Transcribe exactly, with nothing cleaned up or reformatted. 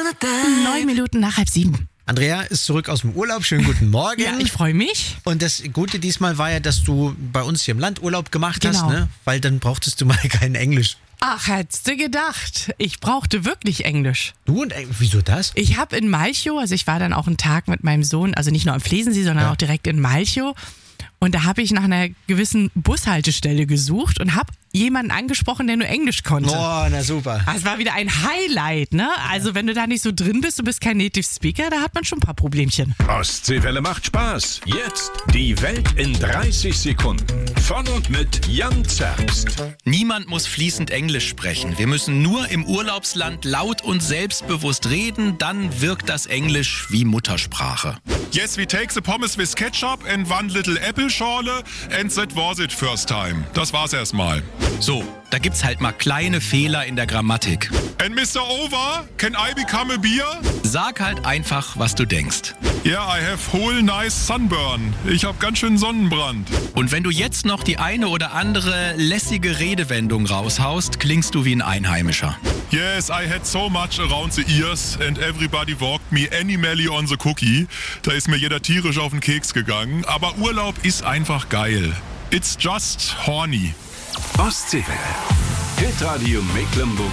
Neun Minuten nach halb sieben. Andrea ist zurück aus dem Urlaub. Schönen guten Morgen. Ja, ich freue mich. Und das Gute diesmal war ja, dass du bei uns hier im Land Urlaub gemacht Genau. hast, ne? Weil dann brauchtest du mal kein Englisch. Ach, hättest du gedacht. Ich brauchte wirklich Englisch. Du und Eng- wieso das? Ich habe in Malchow, also ich war dann auch einen Tag mit meinem Sohn, also nicht nur am Flesensee, sondern Ja. auch direkt in Malchow. Und da habe ich nach einer gewissen Bushaltestelle gesucht und habe jemanden angesprochen, der nur Englisch konnte. Oh, na super. Das war wieder ein Highlight, ne? Also wenn du da nicht so drin bist, du bist kein Native Speaker, da hat man schon ein paar Problemchen. Ostseewelle macht Spaß. Jetzt die Welt in dreißig Sekunden. Von und mit Jan Zerbst. Niemand muss fließend Englisch sprechen. Wir müssen nur im Urlaubsland laut und selbstbewusst reden, dann wirkt das Englisch wie Muttersprache. Yes, we take the pommes with ketchup and one little apple schorle and that was it first time. Das war's erstmal. So, da gibt's halt mal kleine Fehler in der Grammatik. And Mister Over, can I become a beer? Sag halt einfach, was du denkst. Yeah, I have whole nice sunburn. Ich hab ganz schön Sonnenbrand. Und wenn du jetzt noch die eine oder andere lässige Redewendung raushaust, klingst du wie ein Einheimischer. Yes, I had so much around the ears and everybody walked me animally on the cookie. Da ist mir jeder tierisch auf den Keks gegangen. Aber Urlaub ist einfach geil. It's just horny. Ostseewelle. Hitradio Mecklenburg.